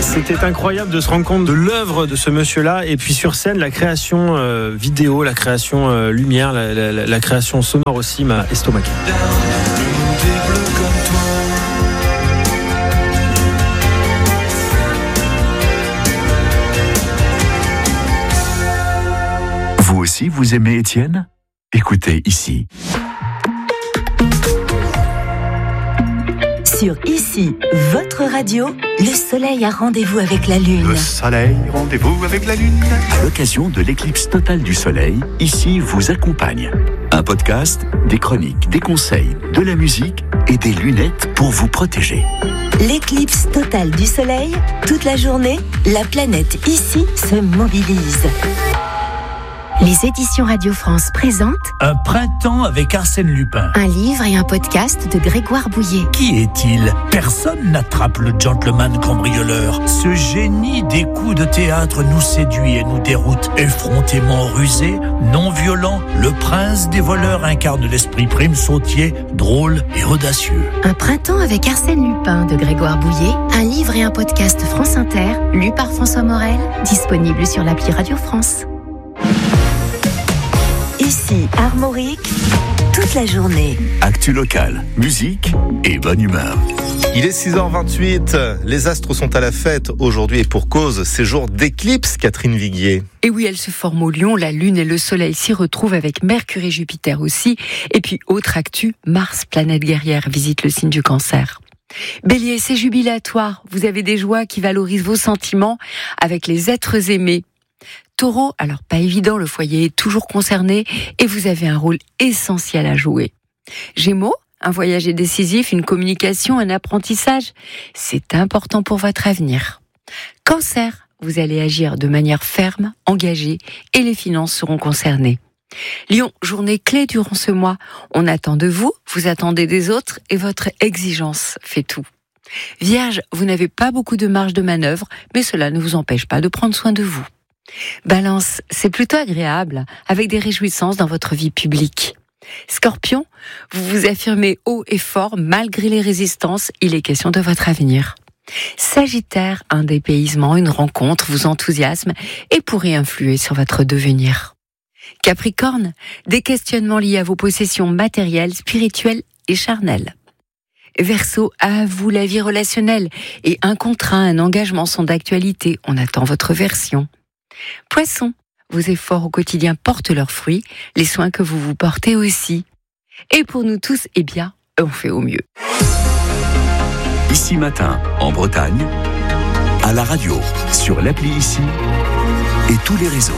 C'était incroyable de se rendre compte de l'œuvre de ce monsieur-là. Et puis sur scène, la création vidéo, la création lumière, la création sonore aussi m'a estomaqué. Vous aussi, vous aimez Étienne ? Écoutez ici. Sur Ici, votre radio, le soleil a rendez-vous avec la lune. Le soleil, rendez-vous avec la lune. À l'occasion de l'éclipse totale du soleil, Ici vous accompagne. Un podcast, des chroniques, des conseils, de la musique et des lunettes pour vous protéger. L'éclipse totale du soleil, toute la journée, la planète Ici se mobilise. Les éditions Radio France présentent Un printemps avec Arsène Lupin. un livre et un podcast de Grégoire Bouillet. Qui est-il ? Personne n'attrape le gentleman cambrioleur. Ce génie des coups de théâtre nous séduit et nous déroute. Effrontément rusé, non violent, le prince des voleurs incarne l'esprit prime sautier, drôle et audacieux. Un printemps avec Arsène Lupin de Grégoire Bouillet, un livre et un podcast France Inter, lu par François Morel, disponible sur l'appli Radio France. Ici, Armorique, toute la journée. Actu locale, musique et bonne humeur. Il est 6h28, les astres sont à la fête aujourd'hui et pour cause, c'est jour d'éclipse, Catherine Viguier. Et oui, elle se forme au Lion, la Lune et le Soleil s'y retrouvent avec Mercure et Jupiter aussi. Et puis, autre actu, Mars, planète guerrière, visite le signe du Cancer. Bélier, c'est jubilatoire, vous avez des joies qui valorisent vos sentiments avec les êtres aimés. Taureau, alors pas évident, le foyer est toujours concerné et vous avez un rôle essentiel à jouer. Gémeaux, un voyage est décisif, une communication, un apprentissage, c'est important pour votre avenir. Cancer, vous allez agir de manière ferme, engagée et les finances seront concernées. Lion, journée clé durant ce mois, on attend de vous, vous attendez des autres et votre exigence fait tout. Vierge, vous n'avez pas beaucoup de marge de manœuvre, mais cela ne vous empêche pas de prendre soin de vous. Balance, c'est plutôt agréable, avec des réjouissances dans votre vie publique. Scorpion, vous vous affirmez haut et fort, malgré les résistances, il est question de votre avenir. Sagittaire, un dépaysement, une rencontre vous enthousiasme et pourrait influer sur votre devenir. Capricorne, des questionnements liés à vos possessions matérielles, spirituelles et charnelles. Verseau, à vous la vie relationnelle et un contrat, un engagement sont d'actualité, on attend votre version. Poisson, vos efforts au quotidien portent leurs fruits, les soins que vous vous portez aussi. Et pour nous tous, eh bien, on fait au mieux. Ici matin, en Bretagne, à la radio, sur l'appli Ici et tous les réseaux.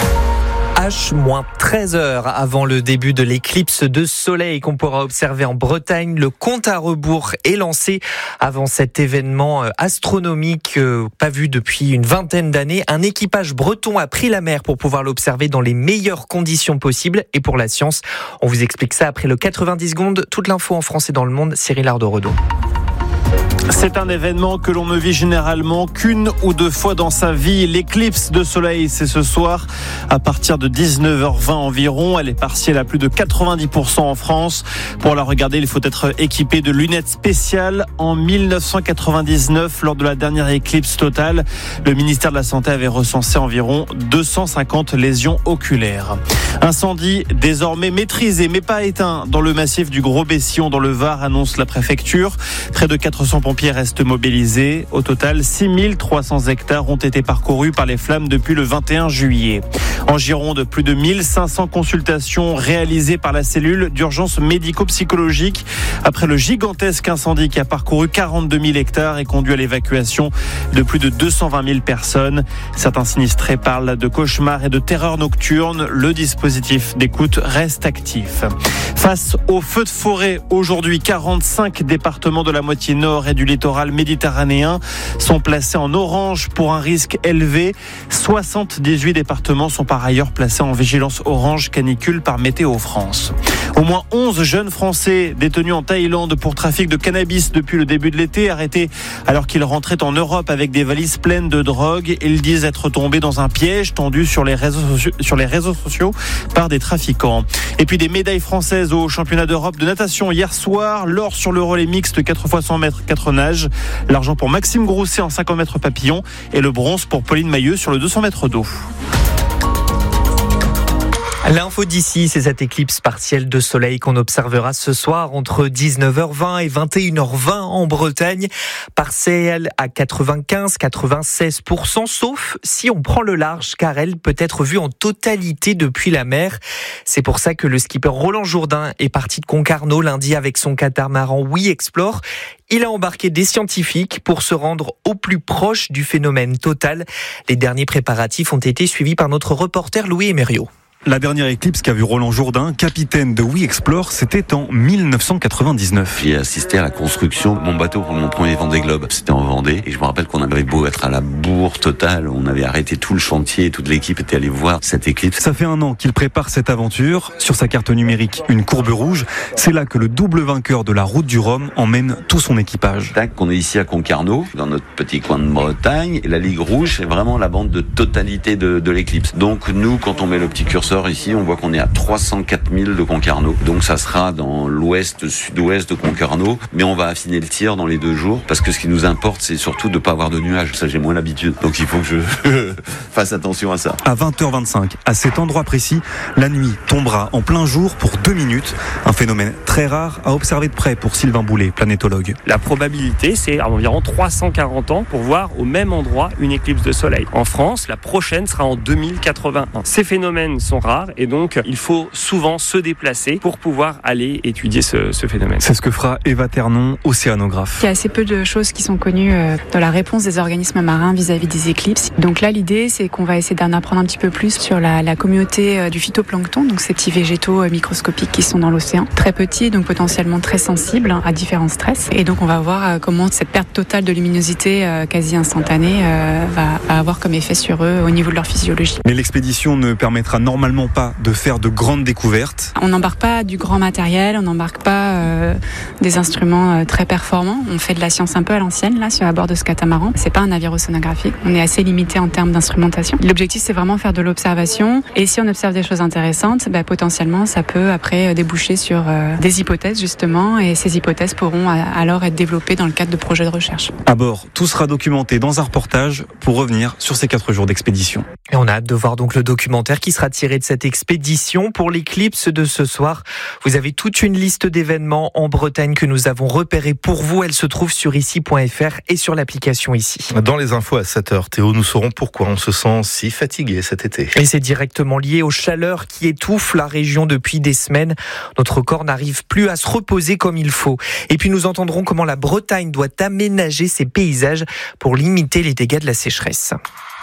H-13h avant le début de l'éclipse de soleil qu'on pourra observer en Bretagne. Le compte à rebours est lancé avant cet événement astronomique pas vu depuis une vingtaine d'années. Un équipage breton a pris la mer pour pouvoir l'observer dans les meilleures conditions possibles. Et pour la science, on vous explique ça après le 90 secondes. Toute l'info en France et dans le monde, Cyril Ardo-Redon. C'est un événement que l'on ne vit généralement qu'une ou deux fois dans sa vie. L'éclipse de soleil, c'est ce soir à partir de 19h20 environ. Elle est partielle à plus de 90% en France. Pour la regarder, il faut être équipé de lunettes spéciales. En 1999, lors de la dernière éclipse totale, le ministère de la Santé avait recensé environ 250 lésions oculaires. Incendie désormais maîtrisé mais pas éteint dans le massif du Gros-Bessillon dans le Var, annonce la préfecture. Près de 400 pompiers restent mobilisés. Au total, 6300 hectares ont été parcourus par les flammes depuis le 21 juillet. En Gironde, plus de 1500 consultations réalisées par la cellule d'urgence médico-psychologique après le gigantesque incendie qui a parcouru 42 000 hectares et conduit à l'évacuation de plus de 220 000 personnes. Certains sinistrés parlent de cauchemars et de terreur nocturne. Le dispositif d'écoute reste actif. Face aux feux de forêt, aujourd'hui, 45 départements de la moitié nord et du littoral méditerranéen sont placés en orange pour un risque élevé. 78 départements sont par ailleurs placés en vigilance orange canicule par Météo France. Au moins 11 jeunes Français détenus en Thaïlande pour trafic de cannabis depuis le début de l'été, arrêtés alors qu'ils rentraient en Europe avec des valises pleines de drogue. Ils disent être tombés dans un piège tendu sur les réseaux sociaux par des trafiquants. Et puis des médailles françaises au championnat d'Europe de natation hier soir. L'or sur le relais mixte 4x100 mètres, 4 mètres nage. L'argent pour Maxime Grousset en 50 mètres papillon et le bronze pour Pauline Mailleux sur le 200 mètres d'eau. L'info d'ici, c'est cette éclipse partielle de soleil qu'on observera ce soir entre 19h20 et 21h20 en Bretagne. Partielle à 95-96%, sauf si on prend le large, car elle peut être vue en totalité depuis la mer. C'est pour ça que le skipper Roland Jourdain est parti de Concarneau lundi avec son catamaran We Explore. Il a embarqué des scientifiques pour se rendre au plus proche du phénomène total. Les derniers préparatifs ont été suivis par notre reporter Louis Emerio. La dernière éclipse qu'a vu Roland Jourdain, capitaine de We Explore, c'était en 1999. J'ai assisté à la construction de mon bateau pour mon premier Vendée Globe. C'était en Vendée et je me rappelle qu'on avait beau être à la bourre totale, on avait arrêté tout le chantier, toute l'équipe était allée voir cette éclipse. Ça fait 1 an qu'il prépare cette aventure. Sur sa carte numérique, une courbe rouge. C'est là que le double vainqueur de la route du Rhum emmène tout son équipage. On est ici à Concarneau, dans notre petit coin de Bretagne. Et la ligne rouge, c'est vraiment la bande de totalité de l'éclipse. Donc nous, quand on met le petit curseur ici, on voit qu'on est à 304 000 de Concarneau. Donc ça sera dans l'ouest-sud-ouest de Concarneau, mais on va affiner le tir dans les 2 jours, parce que ce qui nous importe, c'est surtout de ne pas avoir de nuages. Ça, j'ai moins l'habitude. Donc il faut que je fasse attention à ça. À 20h25, à cet endroit précis, la nuit tombera en plein jour pour 2 minutes. Un phénomène très rare à observer de près pour Sylvain Boulet, planétologue. La probabilité, c'est à environ 340 ans pour voir au même endroit une éclipse de soleil. En France, la prochaine sera en 2081. Ces phénomènes sont rares et donc il faut souvent se déplacer pour pouvoir aller étudier ce phénomène. C'est ce que fera Eva Ternon, océanographe. Il y a assez peu de choses qui sont connues dans la réponse des organismes marins vis-à-vis des éclipses. Donc là, l'idée, c'est qu'on va essayer d'en apprendre un petit peu plus sur la communauté du phytoplancton, donc ces petits végétaux microscopiques qui sont dans l'océan, très petits, donc potentiellement très sensibles à différents stress. Et donc on va voir comment cette perte totale de luminosité quasi instantanée va avoir comme effet sur eux au niveau de leur physiologie. Mais l'expédition ne permettra normalement pas de faire de grandes découvertes. On n'embarque pas du grand matériel, on n'embarque pas des instruments très performants. On fait de la science un peu à l'ancienne là à bord de ce catamaran. C'est pas un navire océanographique. On est assez limité en termes d'instrumentation. L'objectif, c'est vraiment faire de l'observation. Et si on observe des choses intéressantes, potentiellement ça peut après déboucher sur des hypothèses justement. Et ces hypothèses pourront alors être développées dans le cadre de projets de recherche. À bord, tout sera documenté dans un reportage pour revenir sur ces 4 jours d'expédition. Et on a hâte de voir donc le documentaire qui sera tiré de cette expédition. Pour l'éclipse de ce soir, vous avez toute une liste d'événements en Bretagne que nous avons repérés pour vous. Elle se trouve sur ici.fr et sur l'application Ici. Dans les infos à 7h, Théo, nous saurons pourquoi on se sent si fatigué cet été. Et c'est directement lié aux chaleurs qui étouffent la région depuis des semaines. Notre corps n'arrive plus à se reposer comme il faut. Et puis nous entendrons comment la Bretagne doit aménager ses paysages pour limiter les dégâts de la sécheresse.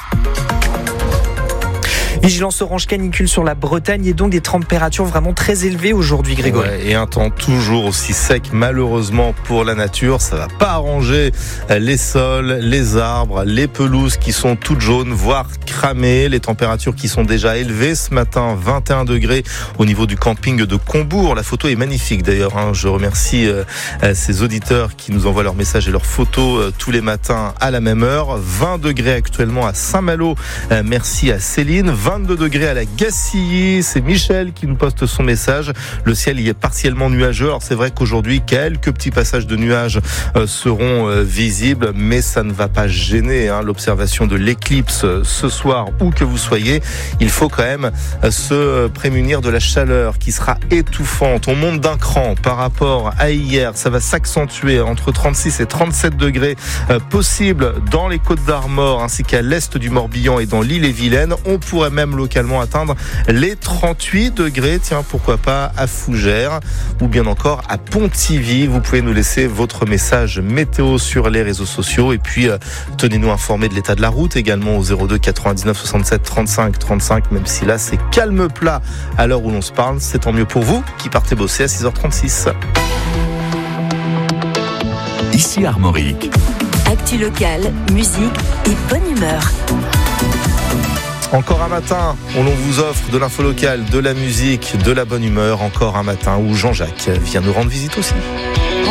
Vigilance orange canicule sur la Bretagne et donc des températures vraiment très élevées aujourd'hui, Grégory. Ouais, et un temps toujours aussi sec, malheureusement pour la nature. Ça va pas arranger les sols, les arbres, les pelouses qui sont toutes jaunes, voire cramées. Les températures qui sont déjà élevées ce matin, 21 degrés au niveau du camping de Combourg. La photo est magnifique d'ailleurs. Je remercie ces auditeurs qui nous envoient leurs messages et leurs photos tous les matins à la même heure. 20 degrés actuellement à Saint-Malo. Merci à Céline. 22 degrés à la Gacilly, c'est Michel qui nous poste son message. Le ciel y est partiellement nuageux. Alors c'est vrai qu'aujourd'hui, quelques petits passages de nuages seront visibles, mais ça ne va pas gêner l'observation de l'éclipse ce soir, où que vous soyez. Il faut quand même se prémunir de la chaleur qui sera étouffante. On monte d'un cran par rapport à hier. Ça va s'accentuer entre 36 et 37 degrés possibles dans les Côtes-d'Armor ainsi qu'à l'est du Morbihan et dans l'Île-et-Vilaine. On pourrait même localement atteindre les 38 degrés. Tiens, pourquoi pas à Fougères ou bien encore à Pontivy. Vous pouvez nous laisser votre message météo sur les réseaux sociaux et puis tenez-nous informés de l'état de la route également au 02 99 67 35 35. Même si là c'est calme plat à l'heure où l'on se parle, c'est tant mieux pour vous qui partez bosser à 6h36. Ici Armorique. Actu locale, musique et bonne humeur. Encore un matin où l'on vous offre de l'info locale, de la musique, de la bonne humeur. Encore un matin où Jean-Jacques vient nous rendre visite aussi.